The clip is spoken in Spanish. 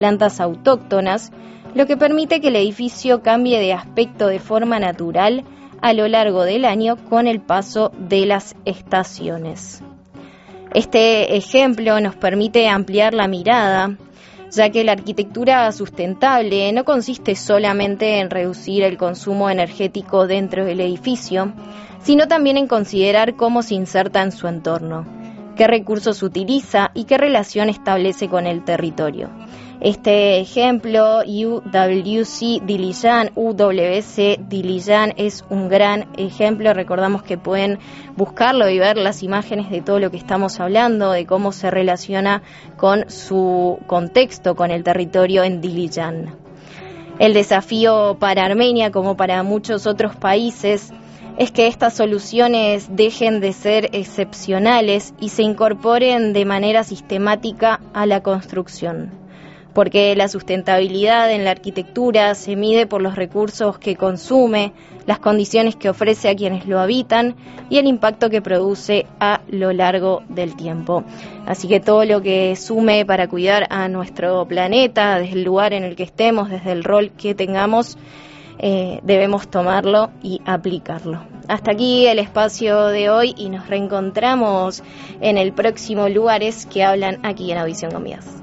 plantas autóctonas, lo que permite que el edificio cambie de aspecto de forma natural a lo largo del año con el paso de las estaciones. Este ejemplo nos permite ampliar la mirada, ya que la arquitectura sustentable no consiste solamente en reducir el consumo energético dentro del edificio, sino también en considerar cómo se inserta en su entorno, qué recursos utiliza y qué relación establece con el territorio. Este ejemplo, UWC Dilijan es un gran ejemplo. Recordamos que pueden buscarlo y ver las imágenes de todo lo que estamos hablando, de cómo se relaciona con su contexto, con el territorio en Dilijan. El desafío para Armenia, como para muchos otros países, es que estas soluciones dejen de ser excepcionales y se incorporen de manera sistemática a la construcción. Porque la sustentabilidad en la arquitectura se mide por los recursos que consume, las condiciones que ofrece a quienes lo habitan y el impacto que produce a lo largo del tiempo. Así que todo lo que sume para cuidar a nuestro planeta, desde el lugar en el que estemos, desde el rol que tengamos, debemos tomarlo y aplicarlo. Hasta aquí el espacio de hoy y nos reencontramos en el próximo Lugares que hablan aquí en Audición con Mías.